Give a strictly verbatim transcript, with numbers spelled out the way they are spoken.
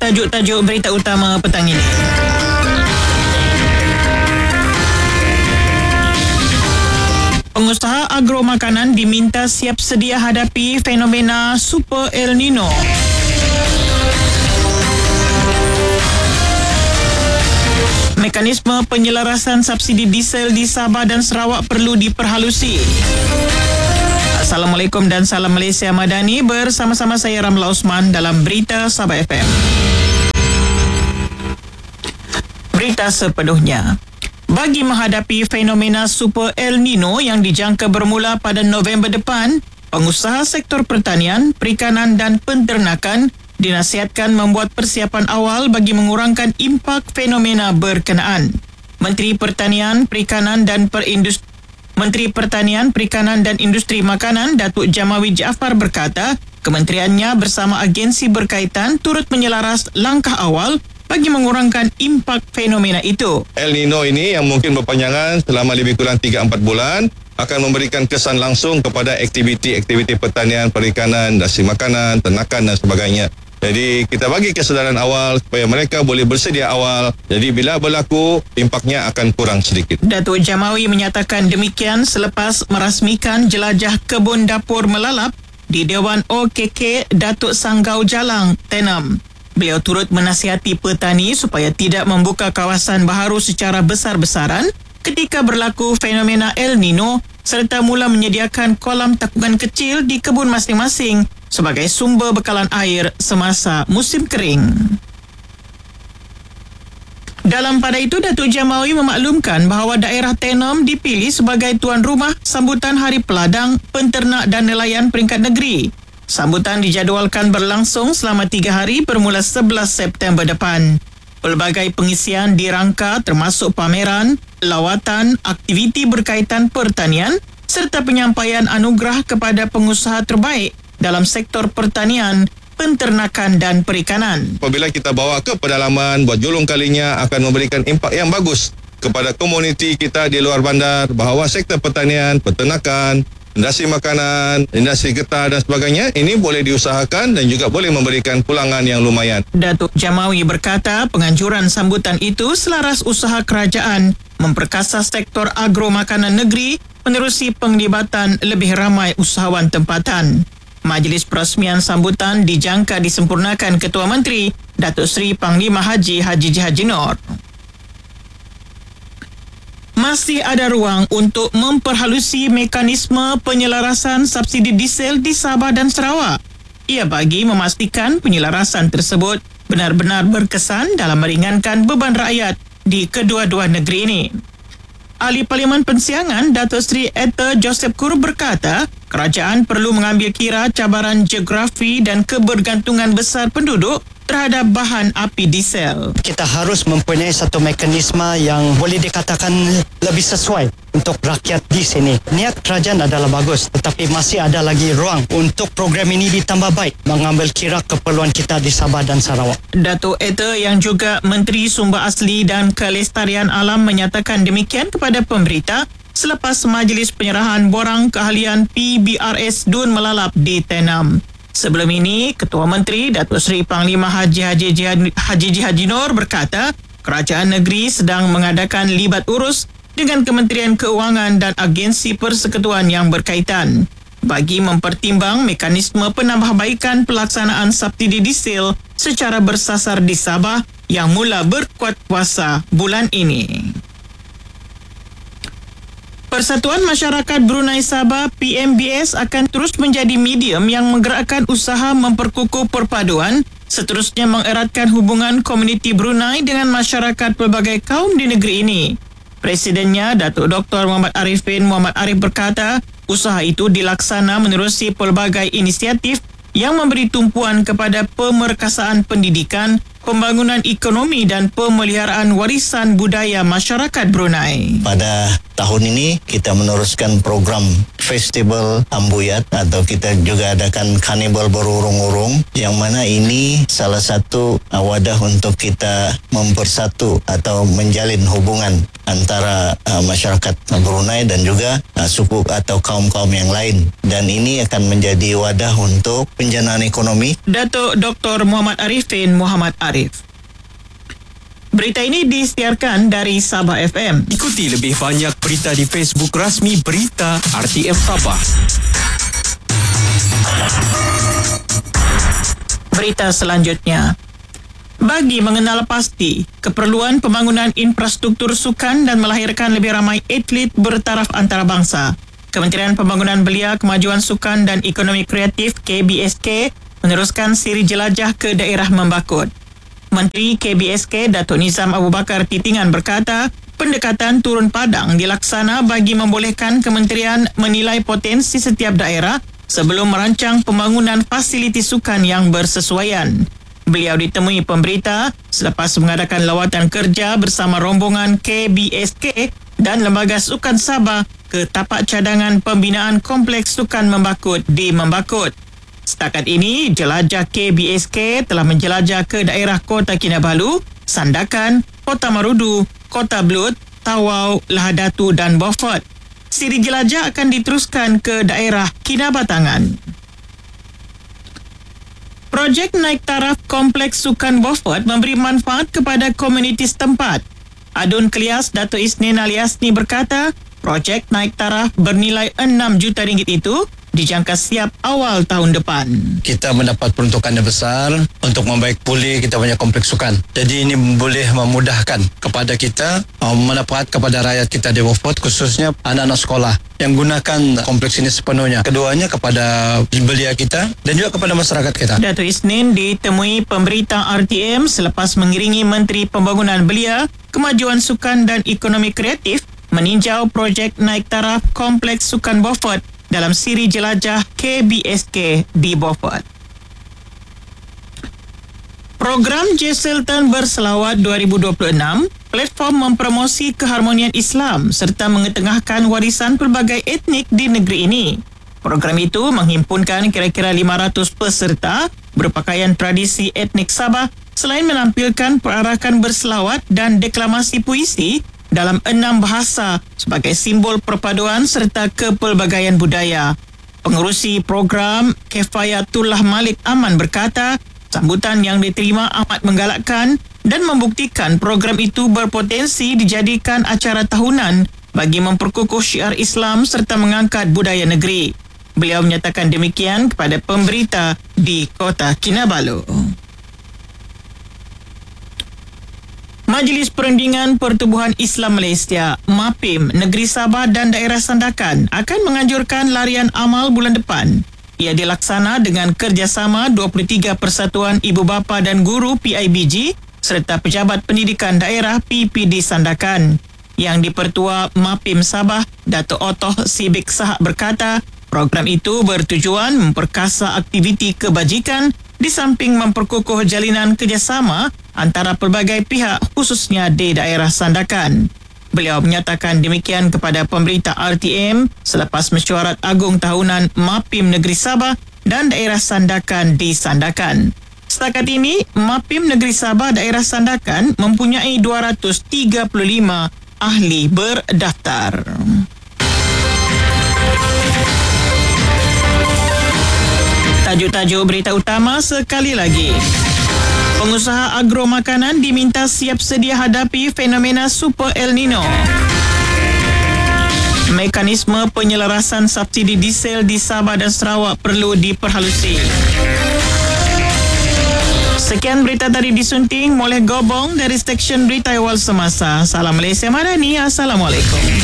tajuk-tajuk berita utama petang ini. Pengusaha agro makanan diminta siap sedia hadapi fenomena Super El Nino. Mekanisme penyelarasan subsidi diesel di Sabah dan Sarawak perlu diperhalusi. Assalamualaikum dan salam Malaysia Madani, bersama-sama saya Ramla Osman dalam Berita Sabah F M. Berita sepenuhnya. Bagi menghadapi fenomena Super El Nino yang dijangka bermula pada November depan, pengusaha sektor pertanian, perikanan dan penternakan dinasihatkan membuat persiapan awal bagi mengurangkan impak fenomena berkenaan. Menteri Pertanian, Perikanan dan Perindustri Menteri Pertanian, Perikanan dan Industri Makanan Datuk Jamawi Jaafar berkata, kementeriannya bersama agensi berkaitan turut menyelaras langkah awal bagi mengurangkan impak fenomena itu. El Nino ini yang mungkin berpanjangan selama lebih kurang tiga empat bulan akan memberikan kesan langsung kepada aktiviti-aktiviti pertanian, perikanan, industri makanan, ternakan dan sebagainya. Jadi kita bagi kesedaran awal supaya mereka boleh bersedia awal. Jadi bila berlaku, impaknya akan kurang sedikit. Datuk Jamawi menyatakan demikian selepas merasmikan jelajah kebun dapur melalap di Dewan O K K Datuk Sanggau Jalang, Tenam. Beliau turut menasihati petani supaya tidak membuka kawasan baharu secara besar-besaran ketika berlaku fenomena El Nino serta mula menyediakan kolam takungan kecil di kebun masing-masing sebagai sumber bekalan air semasa musim kering. Dalam pada itu, Datuk Jamawi memaklumkan bahawa daerah Tenom dipilih sebagai tuan rumah sambutan Hari Peladang, Penternak dan Nelayan peringkat negeri. Sambutan dijadualkan berlangsung selama tiga hari bermula sebelas September depan. Pelbagai pengisian dirangka termasuk pameran, lawatan, aktiviti berkaitan pertanian serta penyampaian anugerah kepada pengusaha terbaik dalam sektor pertanian, penternakan dan perikanan. Apabila kita bawa ke pedalaman, buat julung kalinya akan memberikan impak yang bagus kepada komuniti kita di luar bandar bahawa sektor pertanian, peternakan, industri makanan, industri getah dan sebagainya ini boleh diusahakan dan juga boleh memberikan pulangan yang lumayan. Datuk Jamawi berkata penganjuran sambutan itu selaras usaha kerajaan memperkasa sektor agro makanan negeri menerusi penglibatan lebih ramai usahawan tempatan. Majlis perasmian sambutan dijangka disempurnakan Ketua Menteri Datuk Seri Panglima Haji Haji J. Haji Nur. Masih ada ruang untuk memperhalusi mekanisme penyelarasan subsidi diesel di Sabah dan Sarawak. Ia bagi memastikan penyelarasan tersebut benar-benar berkesan dalam meringankan beban rakyat di kedua-dua negeri ini. Ahli Parlimen Pensiangan Datuk Seri Ether Joseph Kur berkata, kerajaan perlu mengambil kira cabaran geografi dan kebergantungan besar penduduk terhadap bahan api diesel. Kita harus mempunyai satu mekanisme yang boleh dikatakan lebih sesuai untuk rakyat di sini. Niat kerajaan adalah bagus, tetapi masih ada lagi ruang untuk program ini ditambah baik, mengambil kira keperluan kita di Sabah dan Sarawak. Datuk Ether yang juga Menteri Sumber Asli dan Kelestarian Alam menyatakan demikian kepada pemberita selepas majlis penyerahan borang keahlian P B R S Dun Melalap di Tenam. Sebelum ini, Ketua Menteri Datuk Seri Panglima Haji Haji Haji J. Haji Nur berkata, kerajaan negeri sedang mengadakan libat urus dengan Kementerian Keuangan dan agensi persekutuan yang berkaitan bagi mempertimbang mekanisme penambahbaikan pelaksanaan subsidi diesel secara bersasar di Sabah yang mula berkuat kuasa bulan ini. Persatuan Masyarakat Brunei Sabah P M B S akan terus menjadi medium yang menggerakkan usaha memperkukuh perpaduan, seterusnya mengeratkan hubungan komuniti Brunei dengan masyarakat pelbagai kaum di negeri ini. Presidennya Datuk Doktor Muhammad Arifin Muhammad Arif berkata, usaha itu dilaksana menerusi pelbagai inisiatif yang memberi tumpuan kepada pemerkasaan pendidikan, pembangunan ekonomi dan pemeliharaan warisan budaya masyarakat Brunei. Pada tahun ini kita meneruskan program Festival Ambuyat atau kita juga adakan Karnival Berurung-urung yang mana ini salah satu wadah untuk kita mempersatu atau menjalin hubungan antara uh, masyarakat Brunei dan juga uh, suku atau kaum-kaum yang lain, dan ini akan menjadi wadah untuk penjanaan ekonomi. Datuk Doktor Muhammad Arifin Muhammad Arif. Berita ini disiarkan dari Sabah F M. Ikuti lebih banyak berita di Facebook rasmi Berita R T M Sabah. Berita selanjutnya. Bagi mengenal pasti keperluan pembangunan infrastruktur sukan dan melahirkan lebih ramai atlet bertaraf antarabangsa, Kementerian Pembangunan Belia, Kemajuan Sukan dan Ekonomi Kreatif K B S K meneruskan siri jelajah ke daerah Membakut. Menteri K B S K Datuk Nizam Abu Bakar Titingan berkata, pendekatan turun padang dilaksana bagi membolehkan kementerian menilai potensi setiap daerah sebelum merancang pembangunan fasiliti sukan yang bersesuaian. Beliau ditemui pemberita selepas mengadakan lawatan kerja bersama rombongan K B S K dan Lembaga Sukan Sabah ke tapak cadangan pembinaan Kompleks Sukan Membakut di Membakut. Setakat ini, jelajah K B S K telah menjelajah ke daerah Kota Kinabalu, Sandakan, Kota Marudu, Kota Blut, Tawau, Lahadatu dan Beaufort. Siri jelajah akan diteruskan ke daerah Kinabatangan. Projek naik taraf Kompleks Sukan Beaufort memberi manfaat kepada komuniti setempat. Adun Kelias Datuk Isnin Aliasni berkata, projek naik taraf bernilai enam juta ringgit itu dijangka siap awal tahun depan. Kita mendapat peruntukan yang besar untuk membaik pulih kita punya kompleks sukan. Jadi ini boleh memudahkan kepada kita uh, manfaat kepada rakyat kita di Beaufort, khususnya anak-anak sekolah yang gunakan kompleks ini sepenuhnya. Keduanya kepada belia kita dan juga kepada masyarakat kita. Datuk Isnin ditemui pemberita R T M selepas mengiringi Menteri Pembangunan Belia, Kemajuan Sukan dan Ekonomi Kreatif meninjau projek naik taraf Kompleks Sukan Beaufort dalam siri jelajah K B S K di Beaufort. Program Jesselton Berselawat dua ribu dua puluh enam, platform mempromosi keharmonian Islam serta mengetengahkan warisan pelbagai etnik di negeri ini. Program itu menghimpunkan kira-kira lima ratus peserta berpakaian tradisi etnik Sabah selain menampilkan perarakan berselawat dan deklamasi puisi dalam enam bahasa sebagai simbol perpaduan serta kepelbagaian budaya. Pengerusi program Kefayatullah Malik Aman berkata, sambutan yang diterima amat menggalakkan dan membuktikan program itu berpotensi dijadikan acara tahunan bagi memperkukuh syiar Islam serta mengangkat budaya negeri. Beliau menyatakan demikian kepada pemberita di Kota Kinabalu. Majlis Perundingan Pertubuhan Islam Malaysia, MAPIM, Negeri Sabah dan Daerah Sandakan akan menganjurkan larian amal bulan depan. Ia dilaksana dengan kerjasama dua puluh tiga Persatuan Ibu Bapa dan Guru P I B G serta Pejabat Pendidikan Daerah P P D Sandakan. Yang dipertua MAPIM Sabah, Datuk Otoh Sibik Sahak berkata, program itu bertujuan memperkasa aktiviti kebajikan di samping memperkukuh jalinan kerjasama antara pelbagai pihak khususnya di daerah Sandakan. Beliau menyatakan demikian kepada pemberita R T M selepas mesyuarat agung tahunan MAPIM Negeri Sabah dan Daerah Sandakan di Sandakan. Setakat ini, MAPIM Negeri Sabah Daerah Sandakan mempunyai dua ratus tiga puluh lima ahli berdaftar. Tajuk-tajuk berita utama sekali lagi. Pengusaha agro makanan diminta siap sedia hadapi fenomena Super El Nino. Mekanisme penyelarasan subsidi diesel di Sabah dan Sarawak perlu diperhalusi. Sekian berita tadi disunting oleh Gobong dari Stesen Berita Awal Semasa. Salam Malaysia Madani. Assalamualaikum.